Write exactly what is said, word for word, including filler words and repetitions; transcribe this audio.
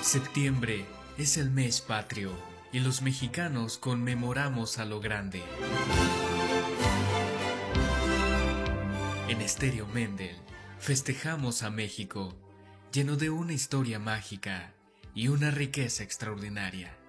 Septiembre es el mes patrio y los mexicanos conmemoramos a lo grande. En Estéreo Mendel festejamos a México, lleno de una historia mágica y una riqueza extraordinaria.